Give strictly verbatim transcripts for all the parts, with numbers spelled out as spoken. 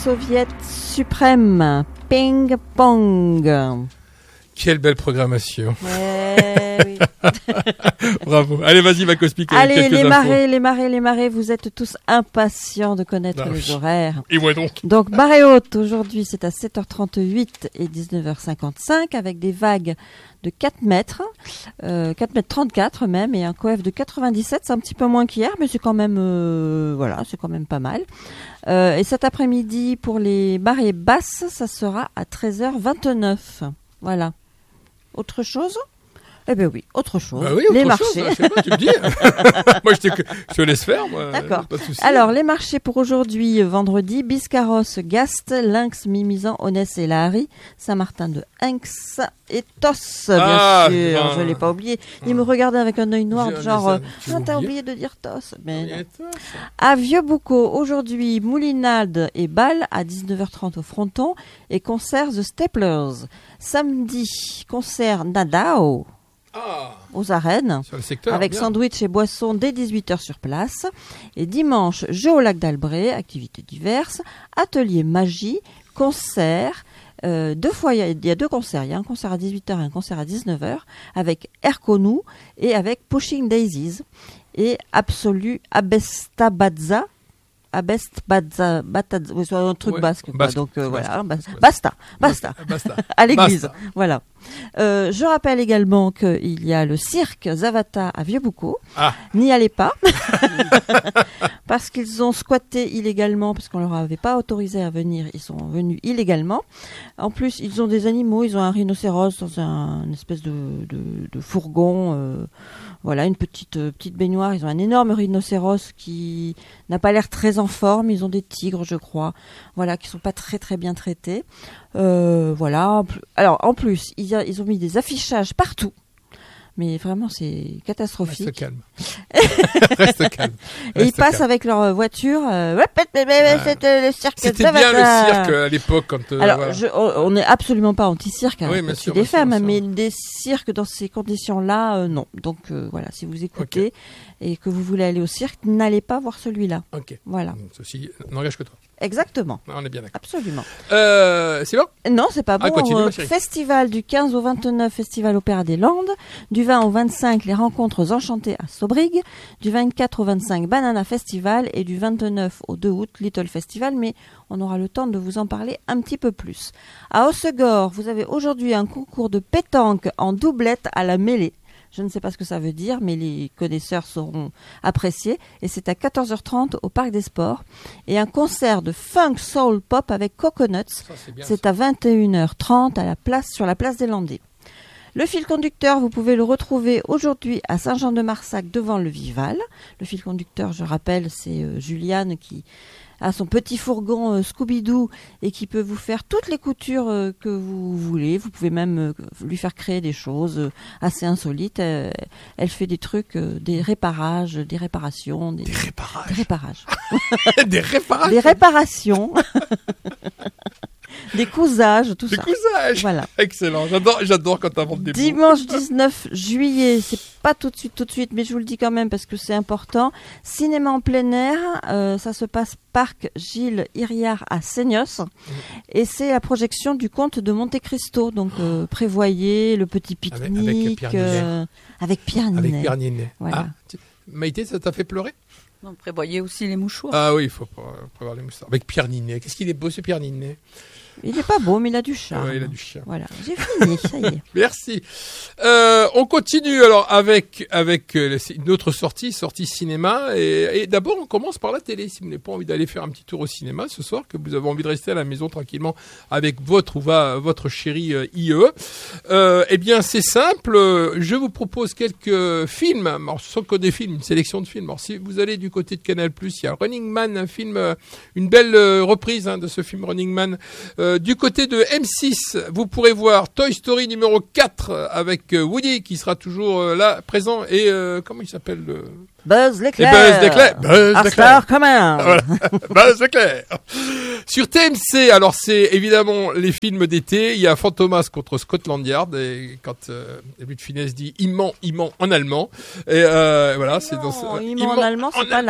soviet suprême, Ping Pong. Quelle belle programmation. Eh, oui. Bravo. Allez, vas-y, ma cosmique. Allez, les marées, les marées, les marées, vous êtes tous impatients de connaître ah, les oui. horaires. Et moi donc. Donc, marée haute, aujourd'hui, c'est à sept heures trente-huit et dix-neuf heures cinquante-cinq avec des vagues de quatre mètres, euh, quatre mètres trente-quatre même, et un coef de quatre-vingt-dix-sept. C'est un petit peu moins qu'hier, mais c'est quand même, euh, voilà, c'est quand même pas mal. Euh, et cet après-midi, pour les marées basses, ça sera à treize heures vingt-neuf. Voilà. Autre chose ? Eh bien oui, autre chose. Bah oui, autre les chose, marchés. Je sais pas, tu me dis. Moi, je te, je te laisse faire. Moi. D'accord. Pas de souci. Alors, les marchés pour aujourd'hui, vendredi, Biscarros, Gast, Lynx, Mimizan, Onès et Lahari, Saint-Martin de Hinx et Tos, bien ah, sûr. ben, Je ne l'ai pas oublié. Il me regardait avec un œil noir, J'ai- genre, mais euh, ça, tu non, l'as t'as oublié. oublié de dire Tos. Mais Il y non. a toi, ça. À Vieux-Boucau, aujourd'hui, Moulinade et Bâle à dix-neuf heures trente au Fronton et concert The Staplers. Samedi, concert Nadao Ah, aux arènes. sur le secteur. Avec bien. sandwich et boissons dès dix-huit heures sur place. Et dimanche, jeu au lac d'Albret, activités diverses, atelier magie, concert. Euh, deux fois, il y, a, il y a deux concerts. Il y a un concert à dix-huit heures et un concert à dix-neuf heures avec Erkonou et avec Pushing Daisies et Absolu Abestabadza. Abestabadza, Batadza, oui, c'est un truc Ouais, basque. Quoi. basque, Donc euh, basque, voilà, bas- basque. basta, basta. Basta. À l'église, Basta. voilà. Euh, je rappelle également qu'il y a le cirque Zavata à Vieux-Boucau. Ah. N'y allez pas, parce qu'ils ont squatté illégalement, parce qu'on leur avait pas autorisé à venir. Ils sont venus illégalement. En plus, ils ont des animaux. Ils ont un rhinocéros dans un une espèce de, de, de fourgon. Euh, voilà, une petite euh, petite baignoire. Ils ont un énorme rhinocéros qui n'a pas l'air très en forme. Ils ont des tigres, je crois. Voilà, qui sont pas très très bien traités. Euh, voilà. Alors, en plus, ils, a, ils ont mis des affichages partout. Mais vraiment, c'est catastrophique. Reste calme. Reste calme. Et ils Reste passent calme. avec leur voiture. Euh, c'est euh, le cirque. C'était Zavata. bien le cirque à l'époque quand. euh, Alors, voilà. je, on n'est absolument pas anti-cirque, hein, Oui, bien au-dessus sûr, des bien sûr, femmes, bien sûr. mais des cirques dans ces conditions-là, euh, non. Donc euh, voilà, si vous écoutez et que vous voulez aller au cirque, n'allez pas voir celui-là. Ok. Voilà, Ceci n'engage que toi. exactement, On est bien d'accord. absolument. Euh, c'est bon. Non, c'est pas Ah, bon. continue, Euh, ma chérie. festival du quinze au vingt-neuf, Festival Opéra des Landes. Du vingt au vingt-cinq, les rencontres enchantées à Sobrig. Du vingt-quatre au vingt-cinq, Banana Festival. Et du vingt-neuf au deux août, Little Festival. Mais on aura le temps de vous en parler un petit peu plus. À Hossegor, vous avez aujourd'hui un concours de pétanque en doublette à la mêlée. Je ne sais pas ce que ça veut dire, mais les connaisseurs sauront apprécier. Et c'est à quatorze heures trente au Parc des Sports. Et un concert de funk soul pop avec Coconuts. Ça, c'est bien. C'est à vingt et une heures trente à la place, sur la place des Landais. Le fil conducteur, vous pouvez le retrouver aujourd'hui à Saint-Jean-de-Marsac devant le Vival. Le fil conducteur, je rappelle, c'est euh, Juliane qui a son petit fourgon euh, Scooby-Doo et qui peut vous faire toutes les coutures euh, que vous voulez. Vous pouvez même euh, lui faire créer des choses euh, assez insolites. Euh, elle fait des trucs, euh, des réparages, des réparations. Des, Des réparages. des réparages. Des réparages. Des réparations. Des cousages, tout Des ça. cousages. Voilà. Excellent. J'adore, j'adore quand t'inventes des mots. Dimanche dix-neuf juillet, c'est pas tout de suite, tout de suite, mais je vous le dis quand même parce que c'est important. Cinéma en plein air, euh, ça se passe Parc Gilles Iriart à Seignos, et c'est la projection du Comte de Monte Cristo. Donc euh, prévoyez le petit Avec- pique-nique avec Pierre Ninet. euh, avec Pierre Ninet. Avec Pierre Ninet. Voilà. Ah, tu- Maïté, ça t'a fait pleurer? Non, prévoyez aussi les mouchoirs. Ah oui, il faut pas prévoir les moustaches. Avec Pierre Ninet. Qu'est-ce qu'il est beau, ce Pierre Ninet. Il est pas beau, mais il a du charme. Ouais, il a du chien. Voilà, j'ai fini, ça y est. Merci. Euh, on continue alors avec avec euh, une autre sortie, sortie cinéma. Et, et d'abord, on commence par la télé. Si vous n'avez pas envie d'aller faire un petit tour au cinéma ce soir, que vous avez envie de rester à la maison tranquillement avec votre ou va, votre chérie euh, I E, euh, eh bien, c'est simple. Je vous propose quelques films. Alors, ce sont que des films, une sélection de films. Alors, si vous allez du côté de Canal+, il y a Running Man, un film, euh, une belle euh, reprise hein, de ce film Running Man. Euh, du côté de M six, vous pourrez voir Toy Story numéro quatre avec euh, Woody qui sera toujours euh, là, présent. Et euh, comment il s'appelle le... Buzz Et l'éclair. Buzz l'éclair. Buzz À l'éclair. Star Command. Voilà. Buzz l'éclair. Sur T M C, alors c'est évidemment les films d'été. Il y a Fantomas contre Scotland Yard. Et quand euh, Louis de Funès dit « il ment, il ment » en allemand. Et euh, voilà, c'est dans ce... Non, il il ment en ment allemand, c'est en pas là.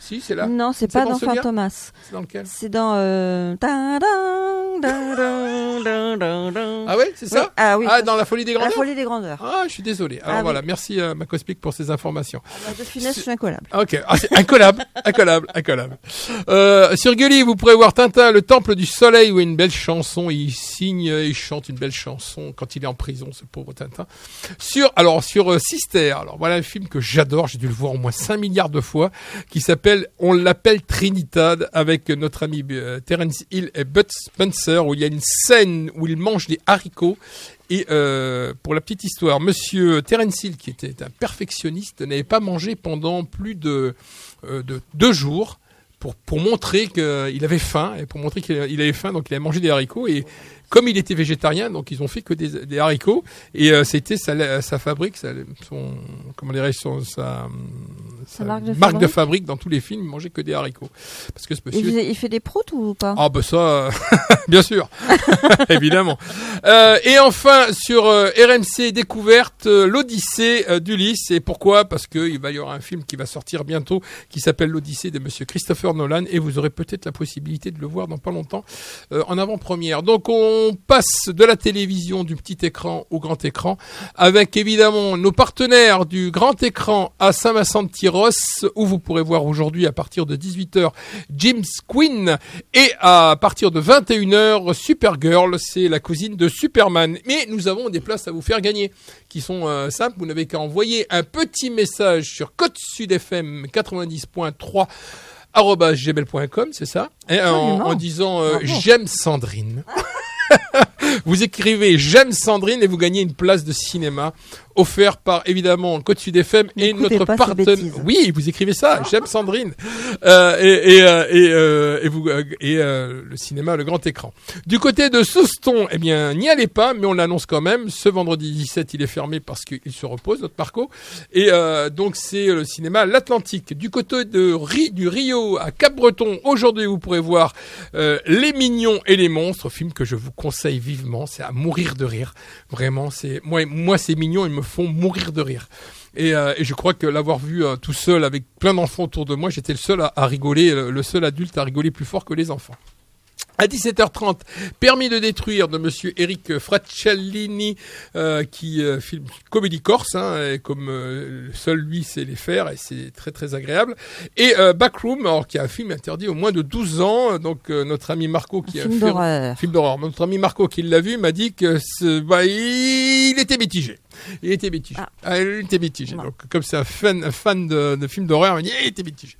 Si, c'est là. Non, c'est, C'est pas dans dans celui-là Fantomas. C'est dans lequel? C'est dans... Euh... tadam, tadam, tadam, tadam. Ah ouais, c'est ça? Oui. Ah oui. Ah, dans La Folie des La Grandeurs? Folie des Grandeurs. Ah, je suis désolé. Alors Ah, voilà, oui. merci euh, Macospic pour ces informations. Ah bah, de finesse, je suis incollable. Ok, ah, c'est incollable, incollable, incollable. Euh, sur Gulli, vous pourrez voir Tintin, le Temple du Soleil, où il y a une belle chanson. Il signe, il chante une belle chanson quand il est en prison, ce pauvre Tintin. Sur, alors sur euh, Sister, alors voilà un film que j'adore, j'ai dû le voir au moins cinq milliards de fois, qui s'appelle, on l'appelle Trinidad, avec notre ami euh, Terence Hill et Bud Spencer, où il y a une scène où ils mangent des haricots. Et euh, pour la petite histoire, Monsieur Terence Hill, qui était un perfectionniste, n'avait pas mangé pendant plus de, euh, de deux jours pour, pour montrer qu'il avait faim, et pour montrer qu'il avait faim, donc il avait mangé des haricots. Et comme il était végétarien, donc ils ont fait que des, des haricots. Et euh, c'était sa, sa fabrique, sa, son, comment dirais-je, son, sa, sa marque de marque fabrique. de fabrique dans tous les films. Il mangeait que des haricots. Parce que ce monsieur... Il, faisait- il fait des proutes ou pas? Ah bah ça, euh, bien sûr, évidemment. Euh, et enfin sur euh, R M C Découverte, euh, l'Odyssée euh, d'Ulysse. Et pourquoi? Parce que il va y avoir un film qui va sortir bientôt qui s'appelle l'Odyssée de Monsieur Christopher Nolan, et vous aurez peut-être la possibilité de le voir dans pas longtemps euh, en avant-première. Donc on passe de la télévision du petit écran au grand écran avec évidemment nos partenaires du grand écran à Saint-Vincent-de-Tyrosse, où vous pourrez voir aujourd'hui à partir de dix-huit heures James Quinn, et à partir de vingt et une heures Supergirl, c'est la cousine de Superman. Mais nous avons des places à vous faire gagner qui sont euh, simples. Vous n'avez qu'à envoyer un petit message sur Côte Sud F M quatre-vingt-dix point trois arobase gmail point com, c'est ça, et en, Absolument. en disant euh, Bravo. j'aime Sandrine. Vous écrivez j'aime Sandrine et vous gagnez une place de cinéma offert par évidemment Côte Sud F M et N'écoutez notre pas ces partenaire. bêtises. Oui, vous écrivez ça, j'aime Sandrine. Euh, et et euh, et, euh, et vous euh, et euh, le cinéma, le grand écran. Du côté de Souston, eh bien n'y allez pas, mais on l'annonce quand même. Ce vendredi dix-sept, il est fermé parce qu'il se repose, notre Marco. Et euh, donc c'est le cinéma l'Atlantique. Du côté de Ri, du Rio à Cap-Breton, aujourd'hui vous pourrez voir euh, Les Mignons et les Monstres, film que je vous conseille vivement. C'est à mourir de rire. Vraiment, c'est moi moi ces mignons, ils me font mourir de rire. Et, euh, et je crois que l'avoir vu euh, tout seul avec plein d'enfants autour de moi, j'étais le seul à, à rigoler, le, le seul adulte à rigoler plus fort que les enfants. À dix-sept heures trente, Permis de détruire de Monsieur Eric Fraccellini, euh, qui euh, filme comédie corse, hein, et comme euh, seul lui sait les faire, et c'est très très agréable. Et euh, Backroom, alors qui est un film interdit au moins de douze ans, donc euh, notre ami Marco qui Un a film fait d'horreur. film d'horreur. Notre ami Marco qui l'a vu m'a dit que ce, bah, il était mitigé. Il était mitigé. Ah. Ah, il était mitigé. Non. Donc comme c'est un fan, un fan de, de films d'horreur, il, dit, il était mitigé.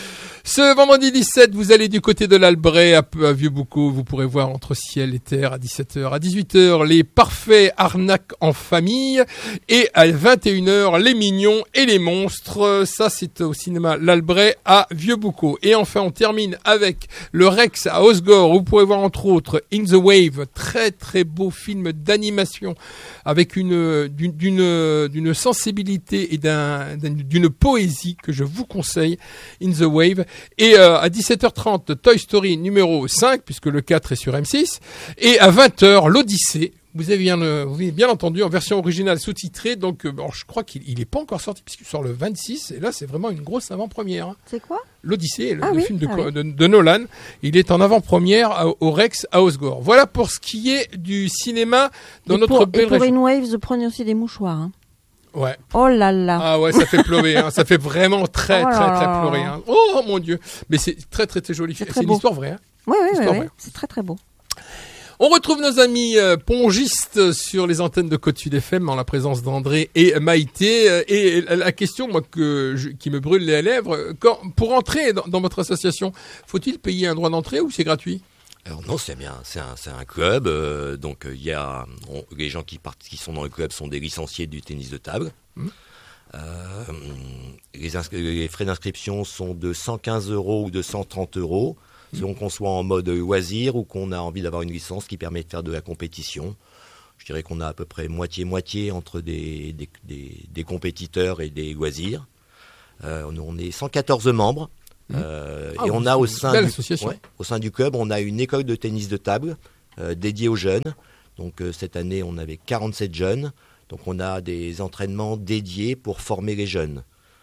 Ce vendredi dix-sept, vous allez du côté de l'Albret, à, à Vieux-Boucau. Vous pourrez voir Entre ciel et terre à dix-sept heures. À dix-huit heures, Les parfaits arnaques en famille. Et à vingt et une heures, Les mignons et les monstres. Ça, c'est au cinéma l'Albret à Vieux-Boucau. Et enfin, on termine avec le Rex à Osgore. Vous pourrez voir entre autres In the Wave, très très beau film d'animation avec une d'une d'une, d'une sensibilité et d'un, d'une poésie que je vous conseille. In the Wave. Et euh, à dix-sept heures trente, Toy Story numéro cinq, puisque le quatre est sur M six. Et à vingt heures, l'Odyssée. Vous avez bien, euh, vous avez bien entendu, en version originale sous-titrée. Donc, euh, bon, je crois qu'il n'est pas encore sorti, puisqu'il sort le vingt-six. Et là, c'est vraiment une grosse avant-première. Hein. C'est quoi? L'Odyssée, le, Ah le oui, film de, ah oui. de, de Nolan. Il est en avant-première à- au Rex à Osgore. Voilà pour ce qui est du cinéma dans et notre pour, belle et pour région. InWaves, prenez aussi des mouchoirs. Hein. Ouais. Oh là là. Ah ouais, ça fait pleurer, hein. Ça fait vraiment très, Oh là très, très là. pleurer. Hein. Oh mon Dieu. Mais c'est très, très, très joli. C'est C'est, très une beau. histoire vraie. Hein. Oui, oui, oui, Histoire oui. vraie. C'est très très beau. On retrouve nos amis euh, pongistes sur les antennes de Côte Sud F M en la présence d'André et Maïté. Euh, Et la question, moi, que je- qui me brûle les lèvres, quand, pour entrer dans, dans votre association, faut-il payer un droit d'entrée ou c'est gratuit? Alors non, c'est bien, c'est un, c'est un club. euh, donc il y a on- les gens qui partent, qui sont dans le club sont des licenciés du tennis de table. Mmh. Euh, les, inscri- les frais d'inscription sont de cent quinze euros ou de cent trente euros, selon qu'on soit en mode loisir ou qu'on a envie d'avoir une licence qui permet de faire de la compétition. Je dirais qu'on a à peu près moitié-moitié entre des, des, des, des compétiteurs et des loisirs. Euh, on, on est cent quatorze membres. Euh, Ah, et oui, on a au c'est une sein, belle du, association. ouais, au sein du club, on a une école de tennis de table euh, dédiée aux jeunes. Donc euh, cette année, on avait quarante-sept jeunes. Donc on a des entraînements dédiés pour former les jeunes.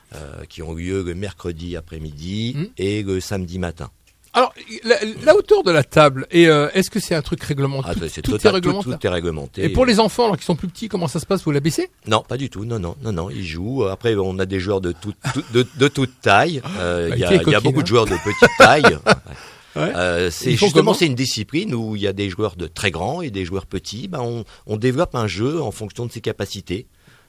euh, qui ont lieu le mercredi après-midi Mmh. et le samedi matin. Alors, la, la hauteur de la table, et euh, est-ce que c'est un truc réglementé? Ah, tout, c'est tout total- est réglementé. tout, tout est réglementé. Et pour les enfants alors, qui sont plus petits, comment ça se passe? Vous la baissez? Non, pas du tout. Non, non, non, non. Ils jouent. Après, on a des joueurs de toute, tout- de, de toute taille. Euh, Bah, Il y, qui a- est il y a coquine, beaucoup hein. de joueurs de petite taille. Ouais. Euh, c'est Ils font justement comment c'est une discipline où il y a des joueurs de très grands et des joueurs petits. Ben, on, on développe un jeu en fonction de ses capacités.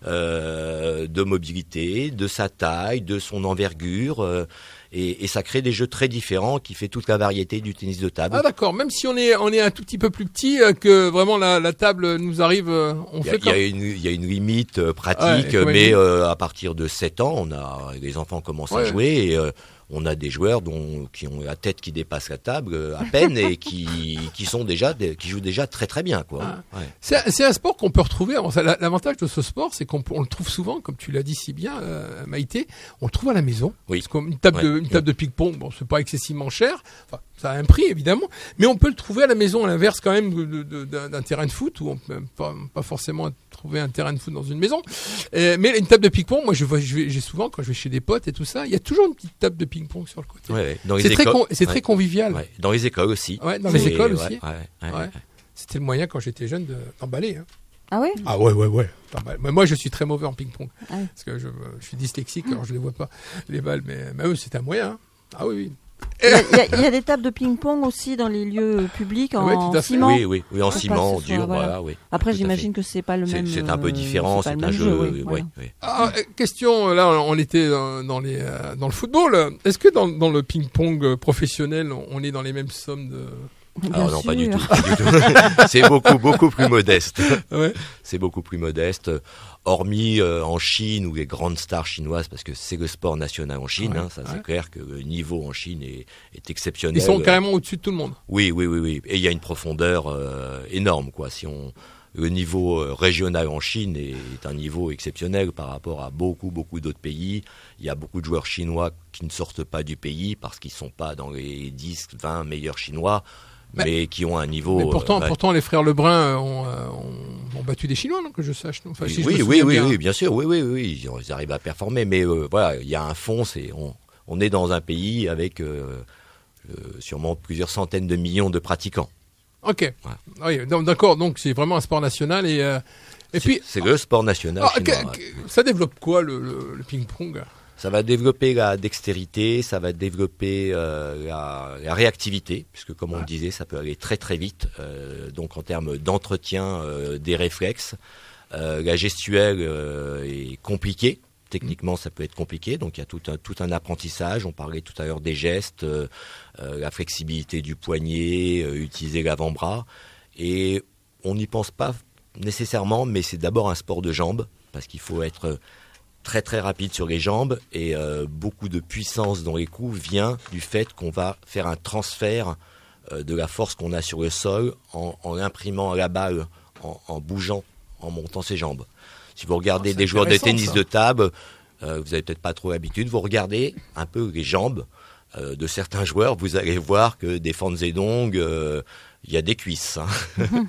Euh, de mobilité, de sa taille, de son envergure, euh, et, et ça crée des jeux très différents qui fait toute la variété du tennis de table. Ah d'accord, même si on est on est un tout petit peu plus petit, euh, que vraiment la, la table nous arrive, euh, on Il y, a, fait il y a comme... une, il y a une limite euh, Ouais, pratique, comme une mais limite. euh, à partir de sept ans, on a les enfants commencent Ouais. à jouer et euh, on a des joueurs dont, qui ont la tête qui dépasse la table euh, à peine et qui, qui sont déjà des- qui jouent déjà très très bien quoi. Ah. Ouais. C'est, c'est un sport qu'on peut retrouver. Alors, ça, la- l'avantage de ce sport, c'est qu'on peut- on le trouve souvent, comme tu l'as dit si bien, euh, Maïté, on le trouve à la maison. Oui. Parce qu'une table, Ouais. de, une table de ping-pong, bon, c'est pas excessivement cher. Enfin, ça a un prix évidemment, mais on peut le trouver à la maison. À l'inverse, quand même, de, de- d'un, d'un terrain de foot où on peut pas, pas forcément trouver un terrain de foot dans une maison. Euh, mais une table de ping-pong, moi, je vois, je vais, j'ai souvent quand je vais chez des potes et tout ça, il y a toujours une petite table de ping-pong sur le côté. Ouais, ouais. Dans les C'est, très, écoles, con- c'est ouais. très convivial. Ouais. Dans les écoles aussi. Ouais, dans les C'est- écoles ouais, aussi. ouais, ouais, Ouais. ouais. C'était le moyen quand j'étais jeune de, d'emballer. Hein. Ah ouais? Ah ouais, ouais, ouais. D'emballer. Mais moi, je suis très mauvais en ping-pong. Ah oui. Parce que je, je suis dyslexique, alors je les vois pas, les balles. Mais, mais eux, c'est un moyen. Hein. Ah oui, oui. Il y, a, il y a- il y a des tables de ping-pong aussi dans les lieux euh, publics en Ouais, tout à fait. ciment. Oui, oui, oui, en Faut pas ciment, que ce soit- dur, voilà. voilà, oui. Après, Tout à j'imagine fait. que c'est pas le C'est même. c'est un peu euh, différent, pas c'est le un même jeu, oui, oui, voilà. oui, oui. Ah, euh, question, là, on était dans, dans les, euh, dans le football. Est-ce que dans, dans le ping-pong euh, professionnel, on on est dans les mêmes sommes de... Bien Alors non, pas du sûr. tout. Pas du tout. C'est beaucoup, beaucoup plus modeste. Ouais. C'est beaucoup plus modeste. Hormis euh, en Chine ou les grandes stars chinoises, parce que c'est le sport national en Chine, Ouais, hein, ça c'est ouais. clair que le niveau en Chine est, est exceptionnel. Ils sont carrément au-dessus de tout le monde. Oui, oui, oui, oui. Et il y a une profondeur euh, énorme, quoi. Si on le niveau euh, régional en Chine est, est un niveau exceptionnel par rapport à beaucoup, beaucoup d'autres pays. Il y a beaucoup de joueurs chinois qui ne sortent pas du pays parce qu'ils sont pas dans les dix, vingt meilleurs chinois, mais, Mais- qui ont un niveau. Mais pourtant, euh, ouais. pourtant, les frères Lebrun euh, ont, euh, ont, ont battu des Chinois, non, que je sache. Non enfin, si je me oui, oui, souviens oui, bien. oui, bien sûr, oui, oui, oui, ils, ils arrivent à performer, mais euh, voilà, il y a un fond, c'est on, on est dans un pays avec euh, euh, sûrement plusieurs centaines de millions de pratiquants. Ok. Oui, donc, d'accord, donc c'est vraiment un sport national. Et, euh, et C'est- puis, c'est le sport national ah, chinois. que- ouais. que- ça développe quoi, le, le, le ping-pong? Ça va développer la dextérité, ça va développer euh, la, la réactivité, puisque comme on le disait, ça peut aller très très vite. Euh, donc en termes d'entretien euh, des réflexes, euh, la gestuelle euh, est compliquée. Techniquement, ça peut être compliqué. Donc il y a tout un tout un apprentissage. On parlait tout à l'heure des gestes, euh, euh, la flexibilité du poignet, euh, utiliser l'avant-bras. Et on n'y pense pas nécessairement, mais c'est d'abord un sport de jambes, parce qu'il faut être très très rapide sur les jambes et euh, beaucoup de puissance dans les coups vient du fait qu'on va faire un transfert euh, de la force qu'on a sur le sol en, en imprimant la balle, en, en bougeant, en montant ses jambes. Si vous regardez Ah, c'est des joueurs de intéressant, tennis ça. de table, euh, vous n'avez peut-être pas trop l'habitude, vous regardez un peu les jambes euh, de certains joueurs, vous allez voir que des Fanzedong, euh, il y a des cuisses. Hein.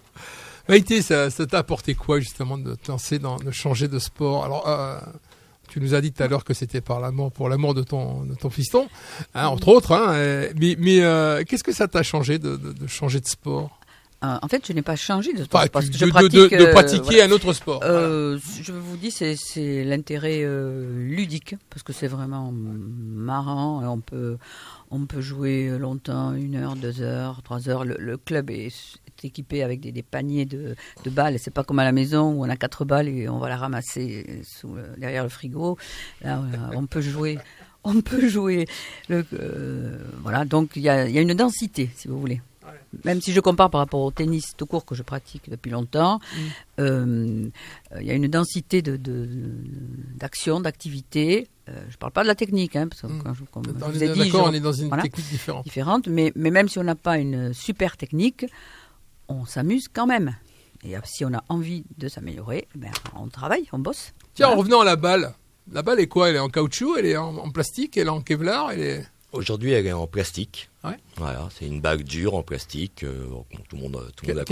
Maïté, ça, ça t'a apporté quoi justement de te lancer dans, de changer de sport? Alors, euh, tu nous as dit tout à l'heure que c'était par l'amour, pour l'amour de ton, de ton fiston, hein, entre autres. Hein, euh, mais mais euh, qu'est-ce que ça t'a changé de, de, de changer de sport? Euh, en fait, je n'ai pas changé de sport Enfin, parce tu- que de, je de- pratique. de, de euh, pratiquer voilà. un autre sport. Voilà. Euh, Je vous dis, c'est, c'est l'intérêt euh, ludique parce que c'est vraiment marrant. Et on peut, on peut jouer longtemps, une heure, deux heures, trois heures. Le, le club est, est équipé avec des, des paniers de, de balles. C'est pas comme à la maison où on a quatre balles et on va la ramasser sous le- derrière le frigo. Là, on- on peut jouer. On peut jouer. Le, euh, voilà, donc il y a, il y a une densité, si vous voulez. Même si je compare par rapport au tennis tout court que je pratique depuis longtemps, Mm. euh, euh, il y a une densité de, de, d'action, d'activité. Euh, je ne parle pas de la technique, hein, parce que Mm. quand je, comme On je vous est ai dit, d'accord, je- on est dans une voilà. technique différente. différente, mais, mais même si on n'a pas une super technique, on s'amuse quand même. Et euh, si on a envie de s'améliorer, ben, on travaille, on bosse. Tiens, en Voilà. revenant à la balle. La balle est quoi? Elle est en caoutchouc, elle est en, en plastique, elle est en Kevlar, elle est... Aujourd'hui, elle est en plastique. Ouais. Voilà, c'est une bague dure en plastique. euh, bon, tout le monde, tout le monde la